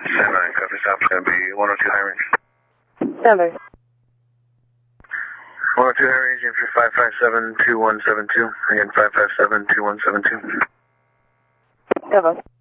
Stand by, copy stop. It's going to be 102 high range. Stand by. 102 high range, entry 557-2172. Again, 557-2172. Stand by.